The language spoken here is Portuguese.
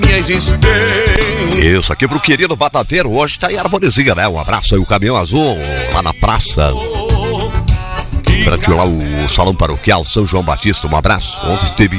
minha existência. Isso aqui pro querido batateiro. Hoje tá em Arvorezinha, né? Um abraço aí, o Caminhão Azul, lá na praça. Pra lá o Salão Paroquial São João Batista, um abraço. Ontem esteve